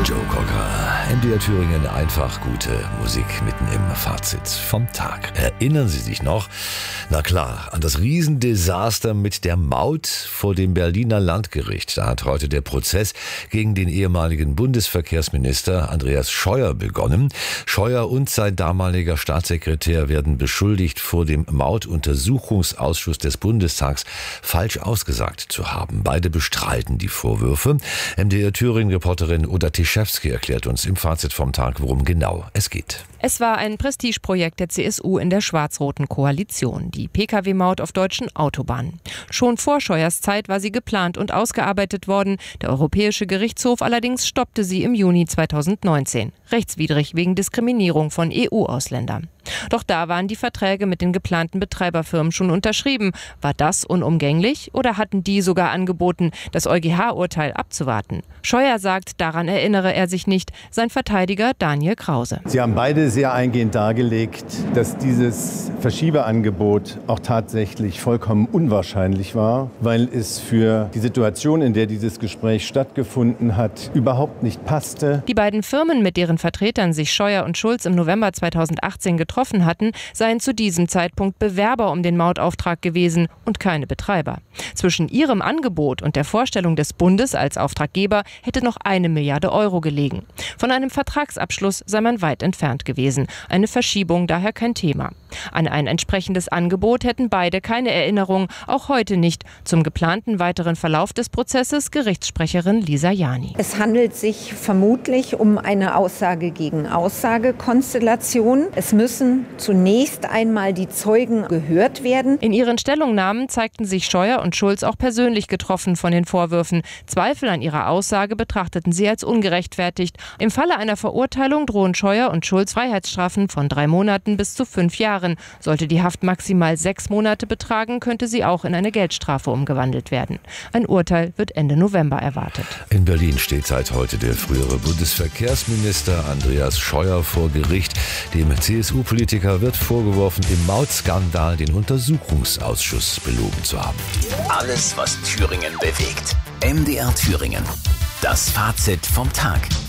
Joe Cocker, MDR Thüringen, einfach gute Musik mitten im Fazit vom Tag. Erinnern Sie sich noch? Na klar, an das Riesendesaster mit der Maut vor dem Berliner Landgericht. Da hat heute der Prozess gegen den ehemaligen Bundesverkehrsminister Andreas Scheuer begonnen. Scheuer und sein damaliger Staatssekretär werden beschuldigt, vor dem Mautuntersuchungsausschuss des Bundestags falsch ausgesagt zu haben. Beide bestreiten die Vorwürfe. MDR Thüringen-Reporterin Uda Tischewski erklärt uns im Fazit vom Tag, worum genau es geht. Es war ein Prestigeprojekt der CSU in der schwarz-roten Koalition, die Pkw-Maut auf deutschen Autobahnen. Schon vor Scheuers Zeit war sie geplant und ausgearbeitet worden. Der Europäische Gerichtshof allerdings stoppte sie im Juni 2019. Rechtswidrig wegen Diskriminierung von EU-Ausländern. Doch da waren die Verträge mit den geplanten Betreiberfirmen schon unterschrieben. War das unumgänglich oder hatten die sogar angeboten, das EuGH-Urteil abzuwarten? Scheuer sagt, daran erinnere er sich nicht. Sein Verteidiger Daniel Krause. Sie haben beide sehr eingehend dargelegt, dass dieses Verschiebeangebot auch tatsächlich vollkommen unwahrscheinlich war, weil es für die Situation, in der dieses Gespräch stattgefunden hat, überhaupt nicht passte. Die beiden Firmen, mit deren Vertretern sich Scheuer und Schulz im November 2018 getroffen hatten, seien zu diesem Zeitpunkt Bewerber um den Mautauftrag gewesen und keine Betreiber. Zwischen ihrem Angebot und der Vorstellung des Bundes als Auftraggeber hätte noch 1 Milliarde Euro gelegen. Von einem Vertragsabschluss sei man weit entfernt gewesen. Eine Verschiebung daher kein Thema. An ein entsprechendes Angebot hätten beide keine Erinnerung, auch heute nicht. Zum geplanten weiteren Verlauf des Prozesses Gerichtssprecherin Lisa Jani. Es handelt sich vermutlich um eine Aussage gegen Aussage-Konstellation. Es müssen zunächst einmal die Zeugen gehört werden. In ihren Stellungnahmen zeigten sich Scheuer und Schulz auch persönlich getroffen von den Vorwürfen. Zweifel an ihrer Aussage betrachteten sie als ungerechtfertigt. Im Falle einer Verurteilung drohen Scheuer und Schulz Freiheitsstrafen von 3 Monaten bis zu 5 Jahren. Sollte die Haft maximal 6 Monate betragen, könnte sie auch in eine Geldstrafe umgewandelt werden. Ein Urteil wird Ende November erwartet. In Berlin steht seit heute der frühere Bundesverkehrsminister Andreas Scheuer vor Gericht. Dem CSU-Politiker wird vorgeworfen, im Mautskandal den Untersuchungsausschuss belogen zu haben. Alles, was Thüringen bewegt. MDR Thüringen. Das Fazit vom Tag.